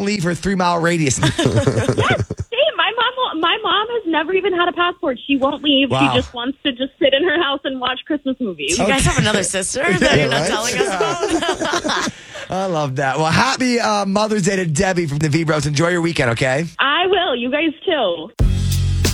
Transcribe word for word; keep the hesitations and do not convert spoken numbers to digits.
won't leave her three mile radius. Yes, same. My mom, will- my mom has never even had a passport. She won't leave. Wow. She just wants to just sit in her house and watch Christmas movies. You guys have another sister that you're not right? telling us about? I love that. Well, happy uh, Mother's Day to Debbie from the V-Bros. Enjoy your weekend, okay? I will. You guys too.